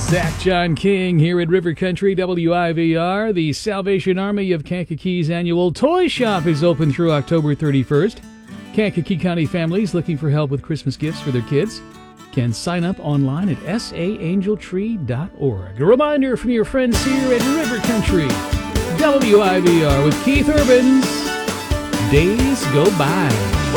Zach John King here at River Country WIVR. The Salvation Army of Kankakee's annual Toy Shop is open through October 31st. Kankakee County families looking for help with Christmas gifts for their kids can sign up online at saangeltree.org. A reminder from your friends here at River Country WIVR with Keith Urbans. Days Go By.